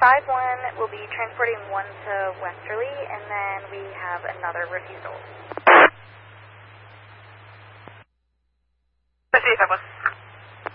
5-1 will be transporting 1 to Westerly, and then we have another refusal. Let's see if that was